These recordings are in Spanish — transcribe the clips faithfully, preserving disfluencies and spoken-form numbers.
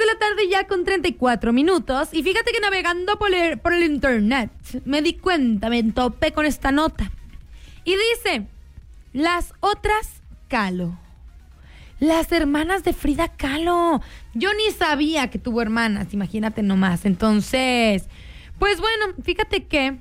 de la tarde ya con treinta y cuatro minutos. Y fíjate que navegando por el, por el internet me di cuenta, me topé con esta nota. Y dice, las otras Kahlo. Las hermanas de Frida Kahlo. Yo ni sabía que tuvo hermanas, imagínate nomás. Entonces, pues bueno, fíjate que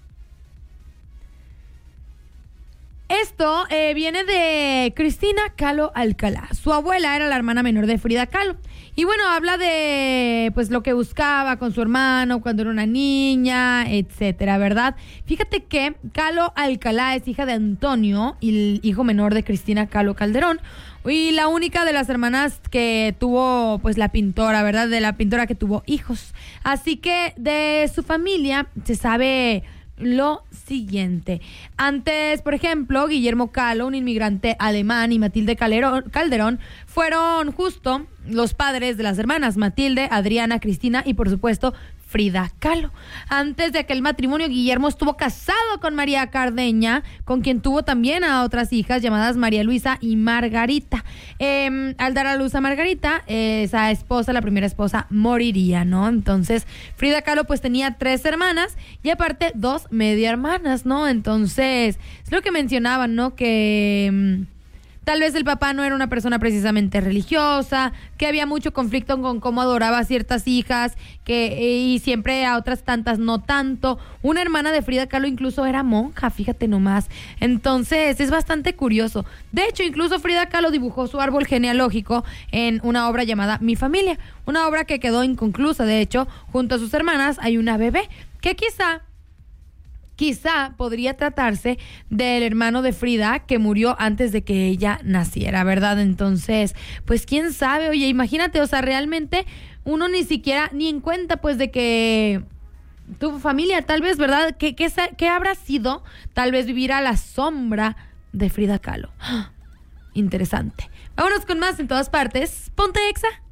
esto eh, viene de Cristina Kahlo Alcalá. Su abuela era la hermana menor de Frida Kahlo. Y bueno, habla de pues lo que buscaba con su hermano cuando era una niña, etcétera, ¿verdad? Fíjate que Kahlo Alcalá es hija de Antonio y el hijo menor de Cristina Kahlo Calderón. Y la única de las hermanas que tuvo, pues, la pintora, ¿verdad? De la pintora que tuvo hijos. Así que de su familia se sabe lo siguiente. Antes, por ejemplo, Guillermo Kahlo, un inmigrante alemán, y Matilde Calderón, Calderón fueron justo los padres de las hermanas Matilde, Adriana, Cristina y, por supuesto, Frida Kahlo. Antes de aquel matrimonio, Guillermo estuvo casado con María Cardeña, con quien tuvo también a otras hijas llamadas María Luisa y Margarita. Eh, al dar a luz a Margarita, eh, esa esposa, la primera esposa, moriría, ¿no? Entonces, Frida Kahlo pues tenía tres hermanas y aparte dos media hermanas, ¿no? Entonces, es lo que mencionaban, ¿no? Que tal vez el papá no era una persona precisamente religiosa, que había mucho conflicto con cómo adoraba a ciertas hijas, que y siempre a otras tantas no tanto. Una hermana de Frida Kahlo incluso era monja, fíjate nomás. Entonces es bastante curioso. De hecho, incluso Frida Kahlo dibujó su árbol genealógico en una obra llamada Mi Familia, una obra que quedó inconclusa. De hecho, junto a sus hermanas hay una bebé que quizá Quizá podría tratarse del hermano de Frida que murió antes de que ella naciera, ¿verdad? Entonces, pues quién sabe, oye, imagínate, o sea, realmente uno ni siquiera, ni en cuenta, pues, de que tu familia, tal vez, ¿verdad? ¿Qué, qué, qué habrá sido? Tal vez vivir a la sombra de Frida Kahlo. ¡Ah! Interesante. Vámonos con más en todas partes. Ponte Exa.